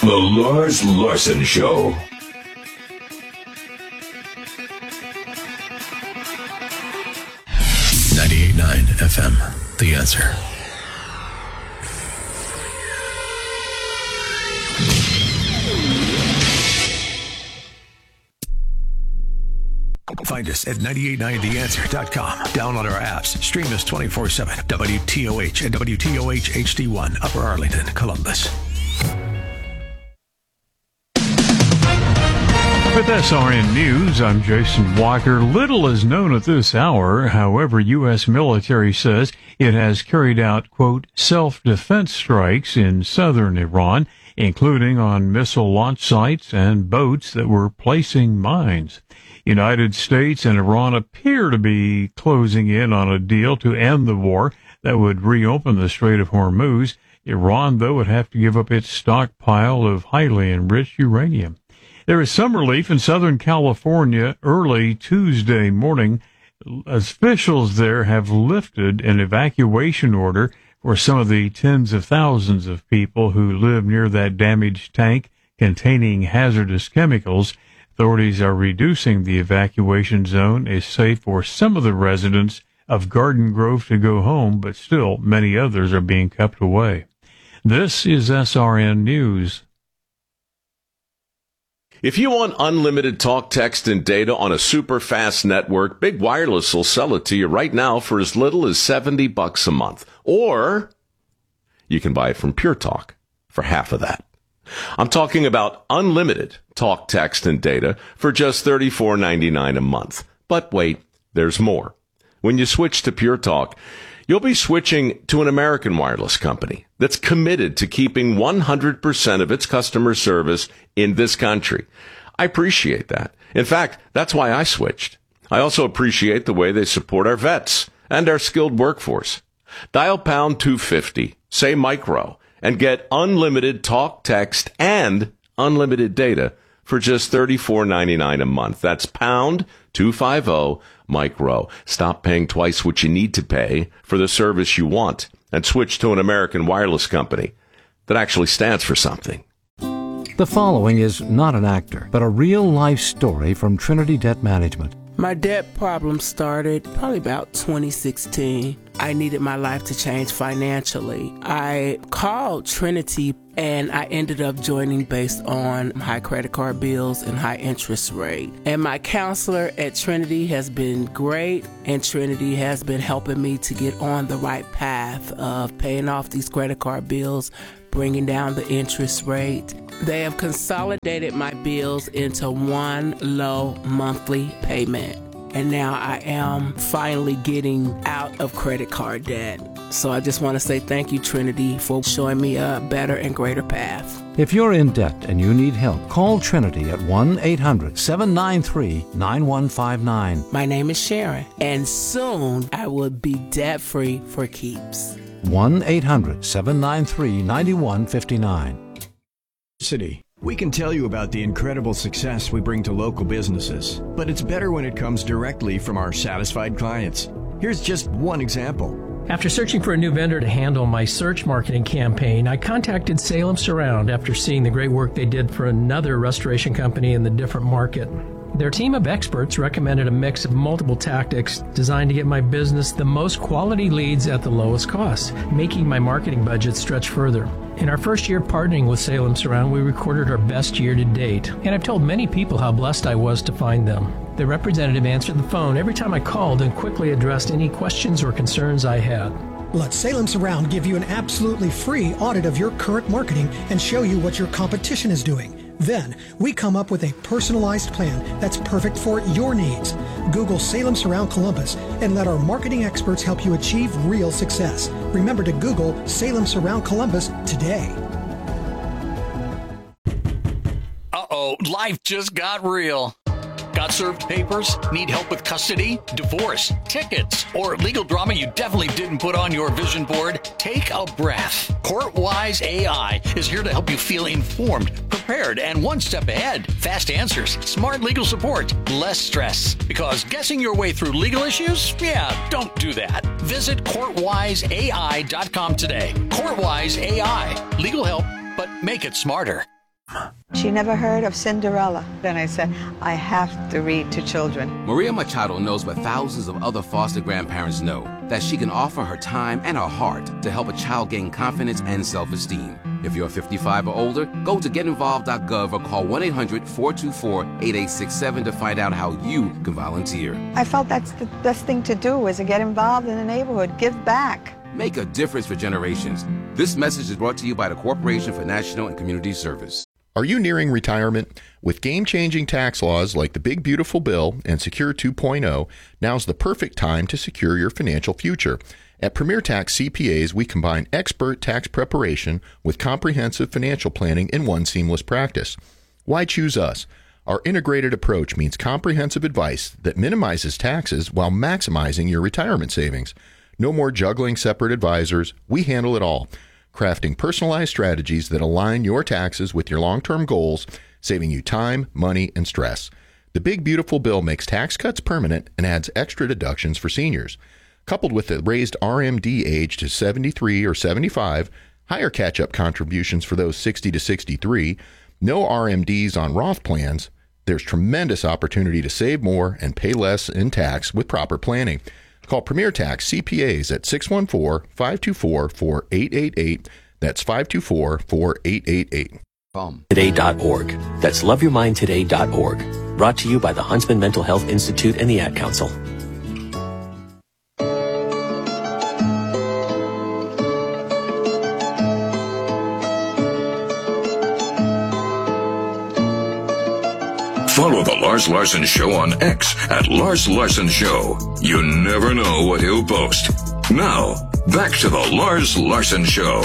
The Lars Larson Show. 98.9 FM, The Answer. Find us at 989theanswer.com. Download our apps. Stream us 24/7. WTOH and WTOH HD1, Upper Arlington, Columbus. With SRN News, I'm Jason Walker. Little is known at this hour. However, U.S. military says it has carried out, quote, self-defense strikes in southern Iran, including on missile launch sites and boats that were placing mines. United States and Iran appear to be closing in on a deal to end the war that would reopen the Strait of Hormuz. Iran, though, would have to give up its stockpile of highly enriched uranium. There is some relief in Southern California early Tuesday morning. Officials there have lifted an evacuation order for some of the tens of thousands of people who live near that damaged tank containing hazardous chemicals. Authorities are reducing the evacuation zone as safe for some of the residents of Garden Grove to go home, but still many others are being kept away. This is SRN News. If you want unlimited talk, text, and data on a super fast network, Big Wireless will sell it to you right now for as little as $70 a month. Or you can buy it from Pure Talk for half of that. I'm talking about unlimited talk, text, and data for just $34.99 a month. But wait, there's more. When you switch to Pure Talk, you'll be switching to an American wireless company that's committed to keeping 100% of its customer service in this country. I appreciate that. In fact, that's why I switched. I also appreciate the way they support our vets and our skilled workforce. Dial pound 250, say micro, and get unlimited talk, text, and unlimited data for just $34.99 a month. That's pound 250 micro. Stop paying twice what you need to pay for the service you want and switch to an American wireless company that actually stands for something. The following is not an actor, but a real-life story from Trinity Debt Management. My debt problem started probably about 2016. I needed my life to change financially. I called Trinity and I ended up joining based on high credit card bills and high interest rate. And my counselor at Trinity has been great, and Trinity has been helping me to get on the right path of paying off these credit card bills, bringing down the interest rate. They have consolidated my bills into one low monthly payment. And now I am finally getting out of credit card debt. So I just want to say thank you, Trinity, for showing me a better and greater path. If you're in debt and you need help, call Trinity at 1-800-793-9159. My name is Sharon, and soon I will be debt-free for keeps. 1-800-793-9159. City. We can tell you about the incredible success we bring to local businesses, but it's better when it comes directly from our satisfied clients. Here's just one example. After searching for a new vendor to handle my search marketing campaign, I contacted Salem Surround after seeing the great work they did for another restoration company in the different market. Their team of experts recommended a mix of multiple tactics designed to get my business the most quality leads at the lowest cost, making my marketing budget stretch further. In our first year partnering with Salem Surround, we recorded our best year to date, and I've told many people how blessed I was to find them. The representative answered the phone every time I called and quickly addressed any questions or concerns I had. Let Salem Surround give you an absolutely free audit of your current marketing and show you what your competition is doing. Then, we come up with a personalized plan that's perfect for your needs. Google Salem Surround Columbus and let our marketing experts help you achieve real success. Remember to Google Salem Surround Columbus today. Uh-oh, life just got real. Got served papers? Need help with custody, divorce, tickets, or legal drama you definitely didn't put on your vision board? Take a breath. CourtWise AI is here to help you feel informed, prepared, and one step ahead. Fast answers, smart legal support, less stress. Because guessing your way through legal issues? Yeah, don't do that. Visit CourtWiseAI.com today. CourtWise AI. Legal help, but make it smarter. She never heard of Cinderella. Then I said, I have to read to children. Maria Machado knows what thousands of other foster grandparents know, that she can offer her time and her heart to help a child gain confidence and self-esteem. If you're 55 or older, go to getinvolved.gov or call 1-800-424-8867 to find out how you can volunteer. I felt that's the best thing to do, is to get involved in the neighborhood, give back. Make a difference for generations. This message is brought to you by the Corporation for National and Community Service. Are you nearing retirement? With game-changing tax laws like the Big Beautiful Bill and Secure 2.0, now's the perfect time to secure your financial future. At Premier Tax CPAs, we combine expert tax preparation with comprehensive financial planning in one seamless practice. Why choose us? Our integrated approach means comprehensive advice that minimizes taxes while maximizing your retirement savings. No more juggling separate advisors. We handle it all, crafting personalized strategies that align your taxes with your long-term goals, saving you time, money, and stress. The Big Beautiful Bill makes tax cuts permanent and adds extra deductions for seniors. Coupled with the raised RMD age to 73 or 75, higher catch-up contributions for those 60 to 63, no RMDs on Roth plans, there's tremendous opportunity to save more and pay less in tax with proper planning. Call Premier Tax CPAs at 614-524-4888. That's 524-4888. Today.org. That's loveyourmindtoday.org. Brought to you by the Huntsman Mental Health Institute and the Ad Council. Follow The Lars Larson Show on X at Lars Larson Show. You never know what he'll post. Now, back to The Lars Larson Show.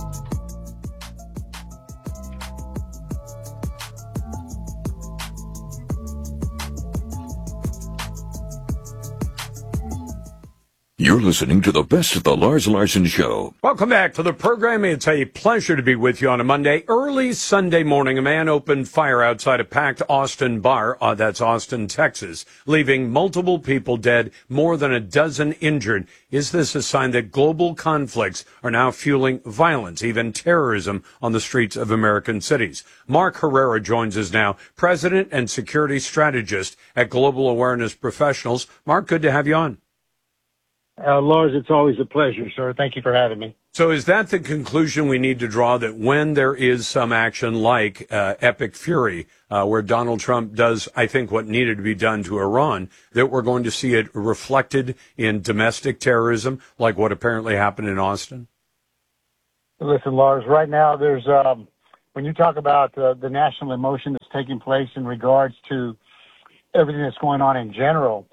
You're listening to the best of The Lars Larson Show. Welcome back to the program. It's a pleasure to be with you on a Monday. Early Sunday morning, a man opened fire outside a packed Austin bar, that's Austin, Texas, leaving multiple people dead, more than a dozen injured. Is this a sign that global conflicts are now fueling violence, even terrorism, on the streets of American cities? Mark Herrera joins us now, president and security strategist at Global Awareness Professionals. Mark, good to have you on. Lars, it's always a pleasure, sir. Thank you for having me. So is that the conclusion we need to draw, that when there is some action like Epic Fury, where Donald Trump does, I think, what needed to be done to Iran, that we're going to see it reflected in domestic terrorism, like what apparently happened in Austin? Listen, Lars, right now there's, when you talk about the national emotion that's taking place in regards to everything that's going on in general,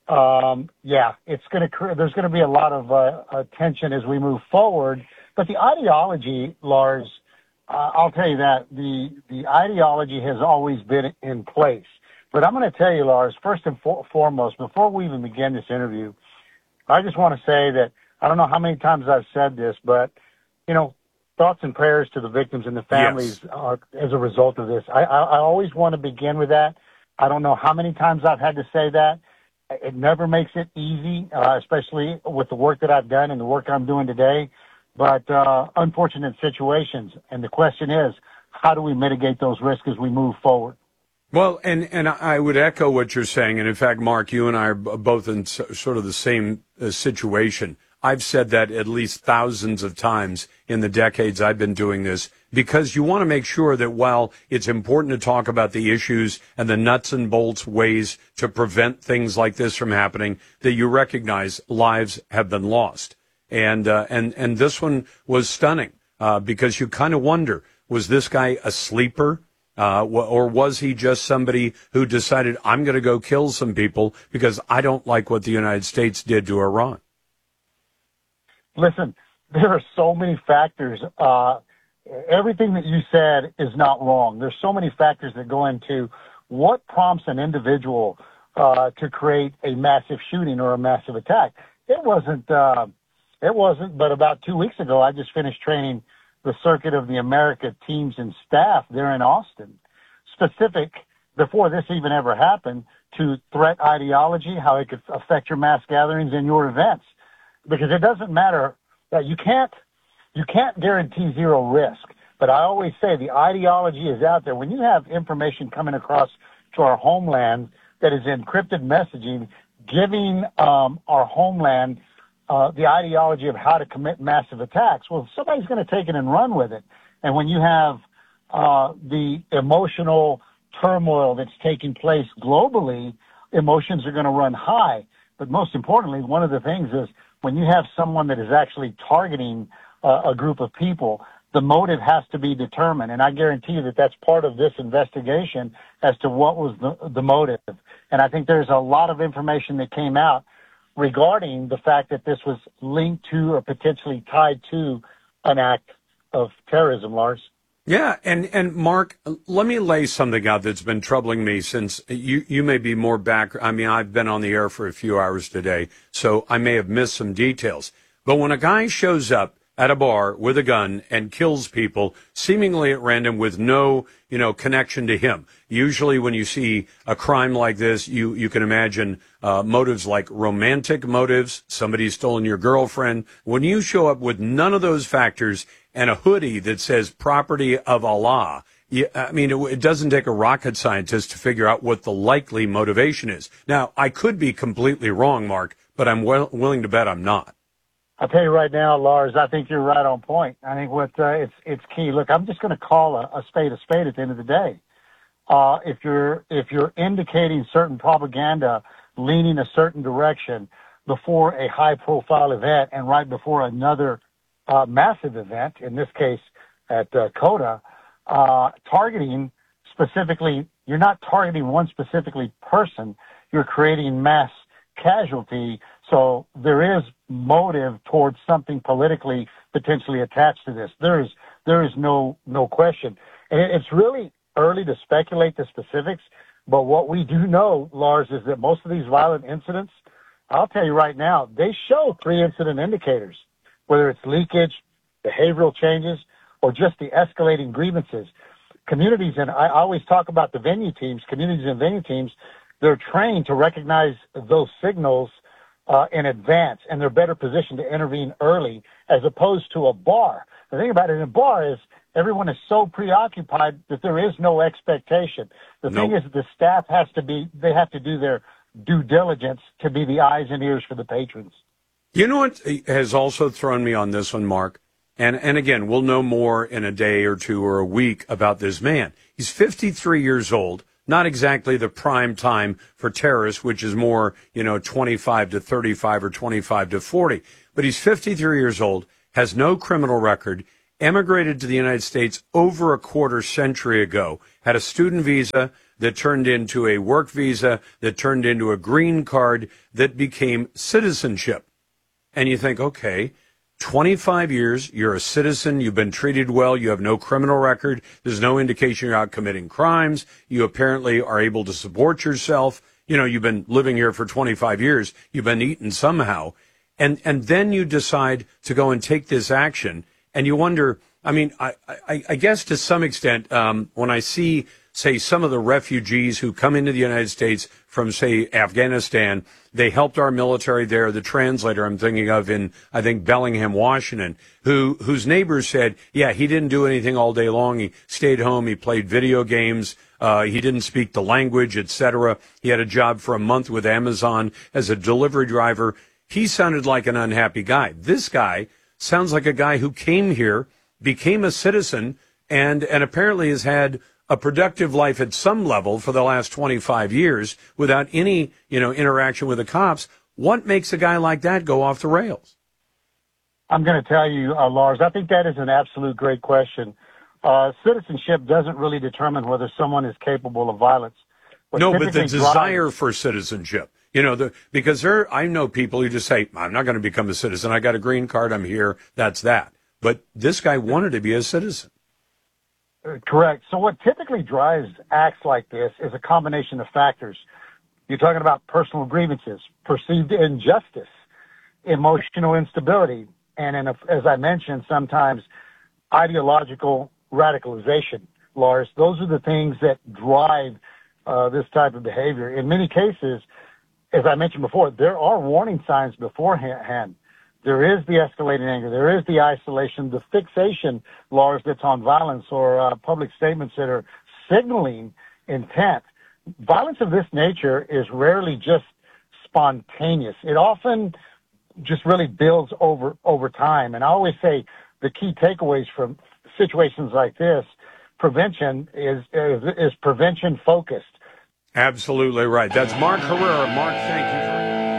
it's going to there's going to be a lot of tension as we move forward. But the ideology, Lars, I'll tell you that the ideology has always been in place. But I'm going to tell you, Lars, first and foremost, before we even begin this interview, I just want to say that I don't know how many times I've said this, but thoughts and prayers to the victims and the families are as a result of this. I always want to begin with that. I don't know how many times I've had to say that. It never makes it easy, especially with the work that I've done and the work I'm doing today. But unfortunate situations. And the question is, how do we mitigate those risks as we move forward? Well, and I would echo what you're saying. And in fact, Mark, you and I are both in sort of the same situation. I've said that at least thousands of times in the decades I've been doing this, because you want to make sure that while it's important to talk about the issues and the nuts and bolts ways to prevent things like this from happening, that you recognize lives have been lost. And this one was stunning, because you kind of wonder, was this guy a sleeper? Or was he just somebody who decided, I'm going to go kill some people because I don't like what the United States did to Iran? Listen, there are so many factors. Everything that you said is not wrong. There's so many factors that go into what prompts an individual to create a massive shooting or a massive attack. It wasn't, but about 2 weeks ago, I just finished training the Circuit of the America teams and staff there in Austin, specific, before this even ever happened, to threat ideology, how it could affect your mass gatherings and your events. Because it doesn't matter that you can't guarantee zero risk. But I always say the ideology is out there. When you have information coming across to our homeland that is encrypted messaging, giving our homeland the ideology of how to commit massive attacks, well, somebody's going to take it and run with it. And when you have the emotional turmoil that's taking place globally, emotions are going to run high. But most importantly, one of the things is when you have someone that is actually targeting a group of people, the motive has to be determined. And I guarantee you that that's part of this investigation as to what was the motive. And I think there's a lot of information that came out regarding the fact that this was linked to or potentially tied to an act of terrorism, Lars. Yeah, and Mark, let me lay something out that's been troubling me since you may be more back. I mean, I've been on the air for a few hours today, so I may have missed some details. But when a guy shows up at a bar with a gun and kills people seemingly at random with no, connection to him. Usually when you see a crime like this, you can imagine motives like romantic motives, somebody's stolen your girlfriend. When you show up with none of those factors and a hoodie that says property of Allah, it doesn't take a rocket scientist to figure out what the likely motivation is. Now, I could be completely wrong, Mark, but I'm willing to bet I'm not. I'll tell you right now, Lars, I think you're right on point. I think it's key. Look, I'm just going to call a spade at the end of the day. If you're indicating certain propaganda leaning a certain direction before a high-profile event and right before another massive event, in this case at COTA, targeting specifically, you're not targeting one specifically person, you're creating mass casualty. So there is motive towards something politically potentially attached to this. There is no question. And it's really early to speculate the specifics, but what we do know, Lars, is that most of these violent incidents, I'll tell you right now, they show 3 incident indicators, whether it's leakage, behavioral changes, or just the escalating grievances. Communities, and I always talk about the venue teams, communities and venue teams, they're trained to recognize those signals in advance, and they're better positioned to intervene early as opposed to a bar. The thing about it in a bar is everyone is so preoccupied that there is no expectation. The thing is the staff have to do their due diligence to be the eyes and ears for the patrons. You know what has also thrown me on this one, Mark? And again, we'll know more in a day or two or a week about this man. He's 53 years old. Not exactly the prime time for terrorists, which is more, 25 to 35 or 25 to 40. But he's 53 years old, has no criminal record, emigrated to the United States over a quarter century ago, had a student visa that turned into a work visa, that turned into a green card, that became citizenship. And you think, okay, 25 years, you're a citizen, you've been treated well, you have no criminal record, there's no indication you're out committing crimes, you apparently are able to support yourself, you've been living here for 25 years, you've been eaten somehow, and then you decide to go and take this action, and you wonder, I guess to some extent, when I see, say, some of the refugees who come into the United States from, say, Afghanistan, they helped our military there. The translator I'm thinking of in, I think, Bellingham, Washington, whose neighbors said, yeah, he didn't do anything all day long. He stayed home. He played video games. He didn't speak the language, etc. He had a job for a month with Amazon as a delivery driver. He sounded like an unhappy guy. This guy sounds like a guy who came here, became a citizen, and apparently has had a productive life at some level for the last 25 years without any, interaction with the cops. What makes a guy like that go off the rails? I'm going to tell you, Lars, I think that is an absolute great question. Citizenship doesn't really determine whether someone is capable of violence. But the desire for citizenship, because I know people who just say, I'm not going to become a citizen. I got a green card. I'm here. That's that. But this guy wanted to be a citizen. Correct. So what typically drives acts like this is a combination of factors. You're talking about personal grievances, perceived injustice, emotional instability, and as I mentioned, sometimes ideological radicalization, Lars. Those are the things that drive this type of behavior. In many cases, as I mentioned before, there are warning signs beforehand. there is the escalating anger, there is the isolation, the fixation, Lars, that's on violence or public statements that are signaling intent. Violence of this nature is rarely just spontaneous. It often just really builds over time. And I always say the key takeaways from situations like this, prevention is prevention focused. Absolutely right. That's Mark Herrera. Mark, thank you for